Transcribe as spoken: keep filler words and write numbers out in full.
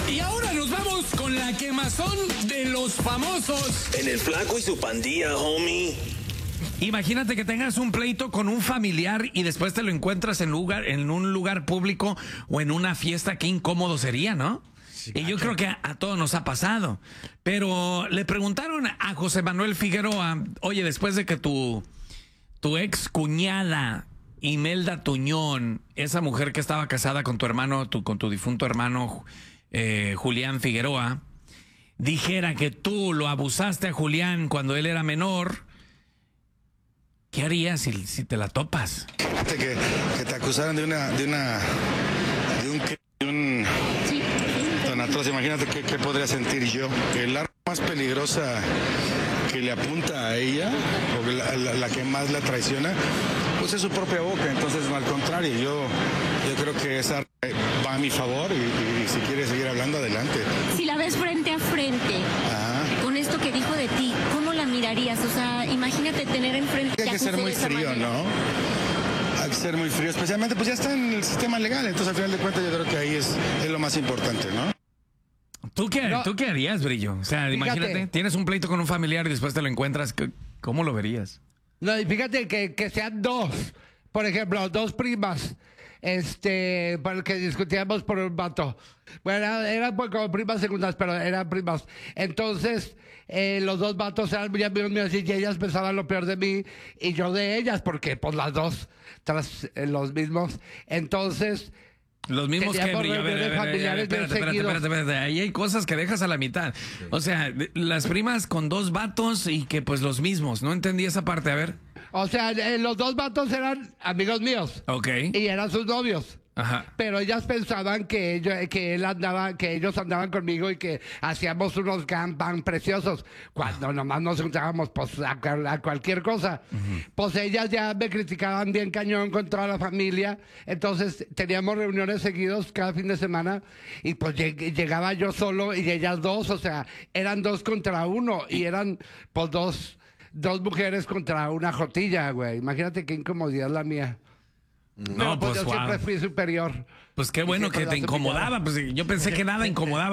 Y ahora nos vamos con la quemazón de los famosos. En el Flaco y su pandilla, homie. Imagínate que tengas un pleito con un familiar y después te lo encuentras en lugar, en un lugar público o en una fiesta. Qué incómodo sería, ¿no? Sí, y yo creo que a, a todos nos ha pasado. Pero le preguntaron a José Manuel Figueroa, oye, después de que tu, tu ex cuñada Imelda Tuñón, esa mujer que estaba casada con tu hermano, tu, con tu difunto hermano eh, Julián Figueroa, dijera que tú lo abusaste a Julián cuando él era menor, ¿qué harías si, si te la topas? Que, que te acusaran de una, de una, de un, de un Sí. tan atroz. Imagínate qué, qué podría sentir yo. Que el arma más peligrosa que le apunta a ella, o la, la, la que más la traiciona, pues es su propia boca. Entonces, no, al contrario, yo, yo creo que esa va a mi favor y, y, y si quiere seguir hablando, adelante. Si la ves frente a frente, Ajá. con esto que dijo de ti, ¿cómo la mirarías? O sea, imagínate tener enfrente... Hay que ser muy frío, ¿no? Hay que ser muy frío, especialmente pues ya está en el sistema legal, entonces al final de cuentas yo creo que ahí es, es lo más importante, ¿no? ¿Tú qué, No. ¿Tú qué harías, Brillo? O sea, Fíjate. imagínate, tienes un pleito con un familiar y después te lo encuentras, ¿cómo lo verías? No, y fíjate que, que sean dos, por ejemplo, dos primas, este, para el que discutíamos por un vato. Bueno, eran, eran pues como primas segundas, pero eran primas. Entonces, eh, los dos vatos eran muy amigos míos y ellas pensaban lo peor de mí y yo de ellas, porque pues las dos tras eh, los mismos. Entonces... Los mismos que Teníamos Brillo. A ver, a ver, a ver, reuniones espérate, familiares bien espérate, seguidos. espérate, espérate. Ahí hay cosas que dejas a la mitad. O sea, de- las primas con dos vatos y que pues los mismos. No entendí esa parte, a ver. O sea, eh, los dos vatos eran amigos míos Ok. y eran sus novios. Ajá. Pero ellas pensaban que, ello- que él andaba, que ellos andaban conmigo y que hacíamos unos gangbang preciosos. Cuando nomás nos juntábamos pues, a, cual- a cualquier cosa. Pues ellas ya me criticaban bien cañón con toda la familia. Entonces teníamos reuniones seguidos cada fin de semana. Y pues lleg- llegaba yo solo y ellas dos. O sea, eran dos contra uno. Y eran pues dos, dos mujeres contra una jotilla, güey. Imagínate qué incomodidad la mía. No, Pero, pues, yo wow. siempre fui superior. Pues qué bueno siempre que te las humillaba. incomodaba. Pues yo pensé que nada incomodaba.